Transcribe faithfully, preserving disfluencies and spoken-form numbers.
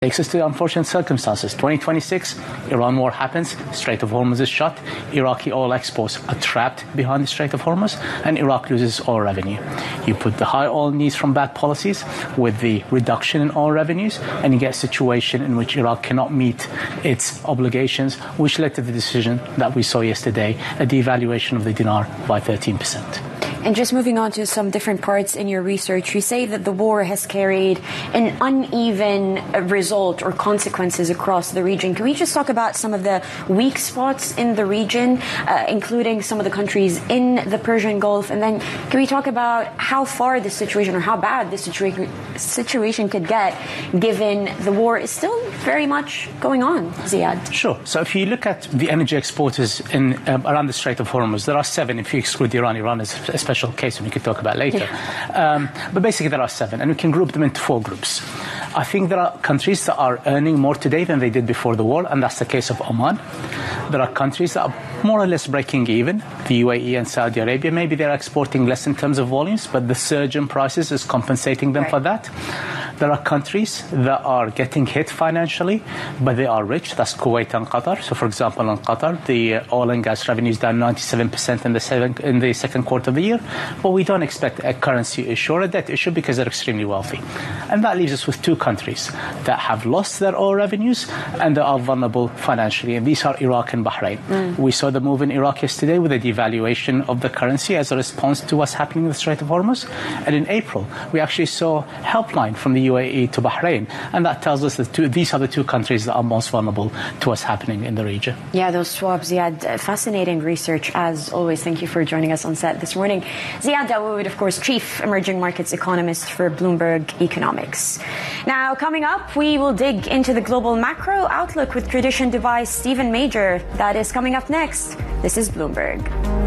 Takes us to unfortunate circumstances. twenty twenty-six, Iran war happens, Strait of Hormuz is shut, Iraqi oil exports are trapped behind the Strait of Hormuz, and Iraq loses oil revenue. You put the high oil needs from bad policies with the reduction in oil revenues, and you get a situation in which Iraq cannot meet its obligations, which led to the decision that we saw yesterday, a devaluation of the dinar by thirteen percent. And just moving on to some different parts in your research, you say that the war has carried an uneven result or consequences across the region. Can we just talk about some of the weak spots in the region, uh, including some of the countries in the Persian Gulf? And then can we talk about how far this situation or how bad this situa- situation could get given the war is still very much going on, Ziad? Sure. So if you look at the energy exporters in um, around the Strait of Hormuz, there are seven if you exclude Iran. Iran is a special case and we could talk about later. Yeah. Um, but basically there are seven, and we can group them into four groups. I think there are countries that are earning more today than they did before the war, and that's the case of Oman. There are countries that are more or less breaking even, the U A E and Saudi Arabia. Maybe they're exporting less in terms of volumes, but the surge in prices is compensating them right. for that. There are countries that are getting hit financially, but they are rich. That's Kuwait and Qatar. So, for example, in Qatar, the oil and gas revenue is down ninety-seven percent in the, seven, in the second quarter of the year. But we don't expect a currency issue or a debt issue because they're extremely wealthy. And that leaves us with two countries that have lost their oil revenues and that are vulnerable financially. And these are Iraq and Bahrain. Mm. We saw the move in Iraq yesterday with the devaluation of the currency as a response to what's happening in the Strait of Hormuz. And in April, we actually saw helpline from the U A E to Bahrain. And that tells us that two, these are the two countries that are most vulnerable to what's happening in the region. Yeah, those swaps, Ziad. Fascinating research, as always. Thank you for joining us on set this morning. Ziad Dawood, of course, Chief Emerging Markets Economist for Bloomberg Economics. Now, coming up, we will dig into the global macro outlook with Tradition Dubai's Stephen Major. That is coming up next. This is Bloomberg.